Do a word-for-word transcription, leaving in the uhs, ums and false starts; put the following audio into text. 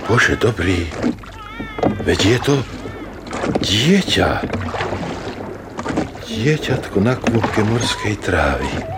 Bože dobrý, veď je to dieťa. Dieťatko na kôpke morskej trávy.